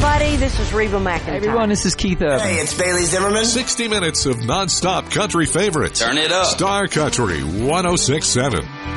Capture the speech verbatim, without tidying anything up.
everybody. This is Reba McEntire. Hey, everyone, this is Keith Urban. Hey, it's Bailey Zimmerman. sixty minutes of nonstop country favorites. Turn it up. Star Country one oh six point seven.